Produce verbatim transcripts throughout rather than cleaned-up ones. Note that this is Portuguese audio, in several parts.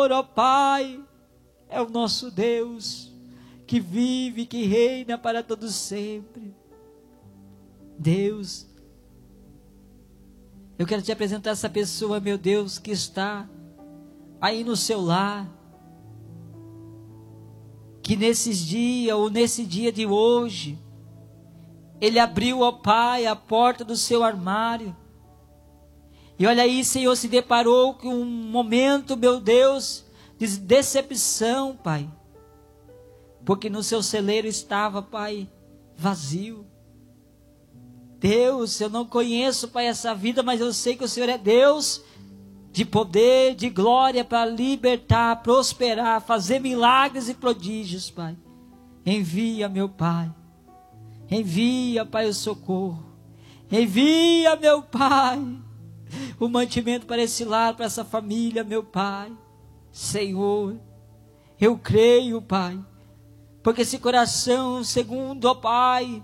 ó Pai, é o nosso Deus, que vive, que reina para todo sempre. Deus, eu quero te apresentar essa pessoa, meu Deus, que está aí no seu lar, que nesses dias, ou nesse dia de hoje, ele abriu, ó Pai, a porta do seu armário, e olha aí, Senhor, se deparou com um momento, meu Deus, de decepção, Pai, porque no seu celeiro estava, Pai, vazio. Deus, eu não conheço, Pai, essa vida, mas eu sei que o Senhor é Deus de poder, de glória, para libertar, prosperar, fazer milagres e prodígios, Pai. Envia, meu Pai, envia, Pai, o socorro, envia, meu Pai, o mantimento para esse lar, para essa família, meu Pai. Senhor, eu creio, Pai, porque esse coração, segundo, ó Pai,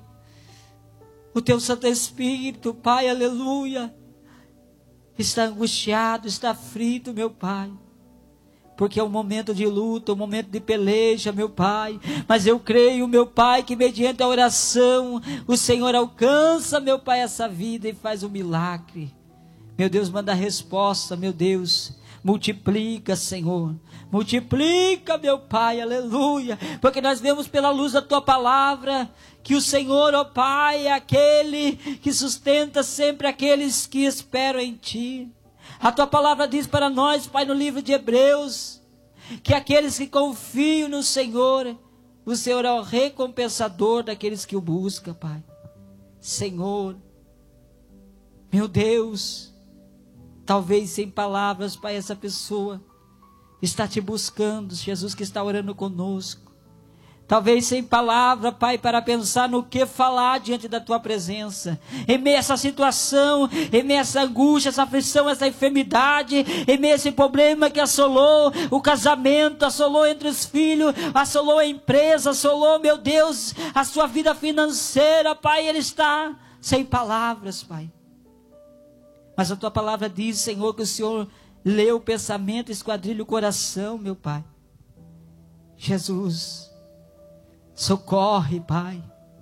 o Teu Santo Espírito, Pai, aleluia, está angustiado, está aflito, meu Pai, porque é um momento de luta, um momento de peleja, meu Pai, mas eu creio, meu Pai, que mediante a oração, o Senhor alcança, meu Pai, essa vida e faz um milagre. Meu Deus, manda a resposta, meu Deus, multiplica, Senhor, multiplica, meu Pai, aleluia, porque nós vemos pela luz da Tua palavra, que o Senhor, ó Pai, é aquele que sustenta sempre aqueles que esperam em Ti. A Tua palavra diz para nós, Pai, no livro de Hebreus, que aqueles que confiam no Senhor, o Senhor é o recompensador daqueles que o buscam, Pai. Senhor, meu Deus, talvez sem palavras, Pai, essa pessoa está Te buscando, Jesus, que está orando conosco. Talvez sem palavra, Pai, para pensar no que falar diante da Tua presença. Em meio a essa situação, em meio a essa angústia, essa aflição, essa enfermidade, em meio a esse problema que assolou o casamento, assolou entre os filhos, assolou a empresa, assolou, meu Deus, a sua vida financeira, Pai, ele está sem palavras, Pai. Mas a Tua palavra diz, Senhor, que o Senhor lê o pensamento, esquadrilha o coração, meu Pai. Jesus, socorre, Pai.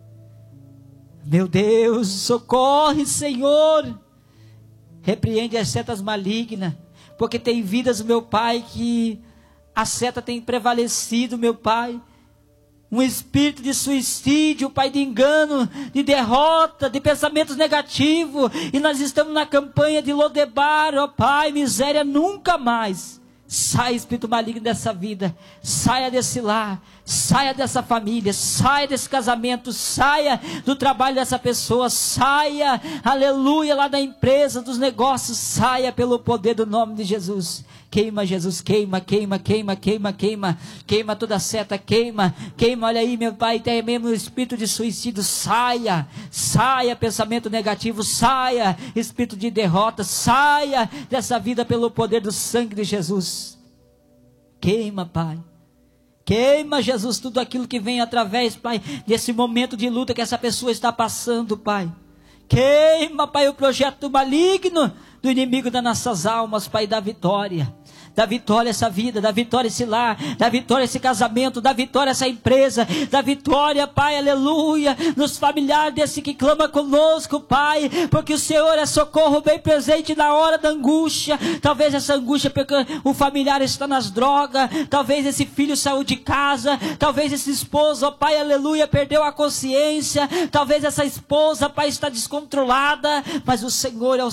Meu Deus, socorre, Senhor. Repreende as setas malignas, porque tem vidas, meu Pai, que a seta tem prevalecido, meu Pai. Um espírito de suicídio, Pai, de engano, de derrota, de pensamentos negativos. E nós estamos na campanha de Lodebar, ó Pai, miséria nunca mais. Saia, espírito maligno, dessa vida, saia desse lar, saia dessa família, saia desse casamento, saia do trabalho dessa pessoa, saia, aleluia, lá da empresa, dos negócios, saia pelo poder do nome de Jesus. Queima, Jesus, queima, queima, queima, queima, queima, queima toda a seta, queima, queima, olha aí, meu Pai, até mesmo o espírito de suicídio, saia, saia, pensamento negativo, saia, espírito de derrota, saia dessa vida pelo poder do sangue de Jesus. Queima, Pai, queima, Jesus, tudo aquilo que vem através, Pai, desse momento de luta que essa pessoa está passando, Pai. Queima, Pai, o projeto maligno do inimigo das nossas almas, Pai, da vitória. Dá vitória a essa vida, dá vitória a esse lar, dá vitória a esse casamento, dá vitória a essa empresa, dá vitória, Pai, aleluia, nos familiares desse que clama conosco, Pai, porque o Senhor é socorro bem presente na hora da angústia. Talvez essa angústia porque o familiar está nas drogas, talvez esse filho saiu de casa, talvez esse esposo, ó Pai, aleluia, perdeu a consciência, talvez essa esposa, Pai, está descontrolada, mas o Senhor é o